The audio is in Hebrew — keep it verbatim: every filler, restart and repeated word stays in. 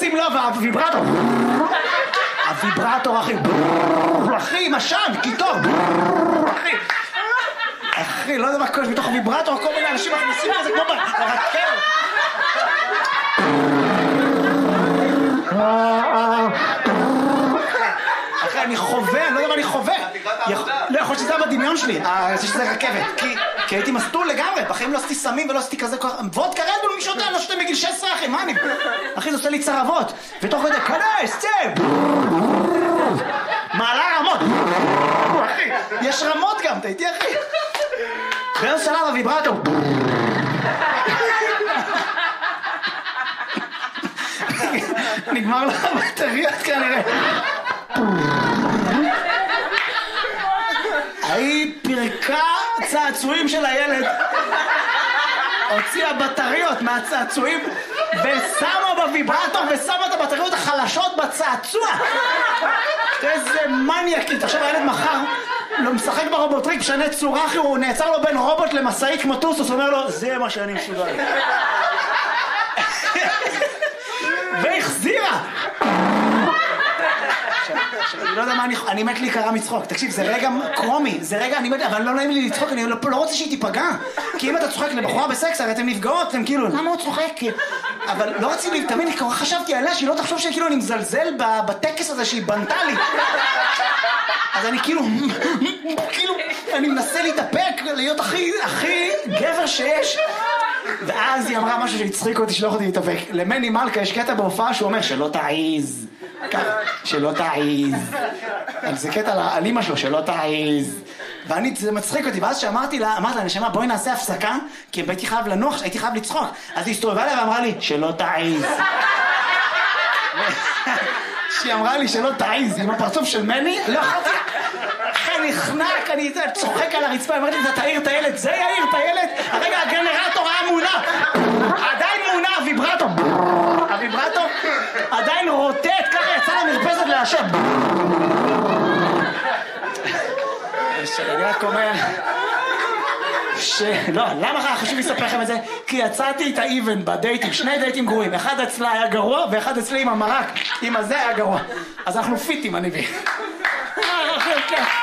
שים לב, הוויברטור. הוויברטור, אחי. אחי, משן, קיטור. אחי. אחי, לא יודע מה קורה, מתוך הוויברטור, כל מיני אנשים מכניסים את זה כמו ברקל. אחי, אני חווה, אני לא יודע מה אני חווה. לא, יכול שזה היה בדמיון שלי, שזה רכבת. כי הייתי מסטול לגמרי, בחיים לא עשיתי סמים ולא עשיתי כזה כוח. וודקה רדבול מי שותה, אני לא שותה בגיל שש עשרה, אחי, מה אני... אחי, זה עושה לי צרבות. ותוך כדי, כנס, צב! מעלה רמות. אחי, יש רמות גם, אתה איתי, אחי? באיזה שלב הוויברטור. נגמר לו הבטריות כנראה. היא פרקה צעצועים של הילד, הוציאה בטריות מהצעצועים ושמה בוויברטור ושמה את הבטריות החלשות בצעצוע. איזה מניאקית. עכשיו הילד מחר לא משחק ברובוטריק, משנה צורה, אחי, הוא נעצר לו בין רובוט למסעי כמו טוסוס, הוא אומר לו, זה מה שאני מסוגל. והחזירה. אני לא יודע מה, אני מת להיקרא מצחוק. תקשיב, זה רגע קרומי, זה רגע, אני מת, אבל לא נעים לי לצחוק, אני לא רוצה שהיא תיפגע. כי אם אתה צוחק לבחורה בסקס, הרי אתם נפגעות, אתם כאילו, למה הוא צוחק? אבל לא רציתי לי, תמיד, כבר חשבתי עליה, שהיא לא תחשוב שכאילו אני מזלזל בטקס הזה שהיא בנתה לי. אז אני כאילו, כאילו, אני מנסה להתאפק, להיות הכי, הכי גבר שיש. ואז היא אמרה משהו שהצחיק אותי, שלא יכולתי להתאפק. למני מלכה יש קטע בהופעה שהוא אומר, שלא תעיז. שלא תעיז. זה קטע על אמא שלו, שלא תעיז. ואני, זה מצחיק אותי, ואז שאמרתי לה, אמרתי לה, נשמה, בואי נעשה הפסקה, כי הייתי חייב לנוח, הייתי חייב לצחוק. אז היא הסתובבה לה ואמרה לי, שלא תעיז. שהיא אמרה לי שלא תעיז, עם הפרצוף של מני, לא יכולתי. אני נחנק, אני צוחק על הרצפה, אמרתי, אתה תעיר את הילד, זה יעיר את הילד? הרגע הגנרטור היה מונע, עדיין מונע הוויברטור, הוויברטור עדיין רוטט, ככה יצא למרפסת להשב. שאני רק אומר, לא, למה חשוב לספר לכם את זה? כי יצאתי את האיבן בדייטים, שני דייטים גרועים, אחד אצלה היה גרוע ואחד אצלי עם המרק, עם הזה היה גרוע, אז אנחנו פיטים אני בי.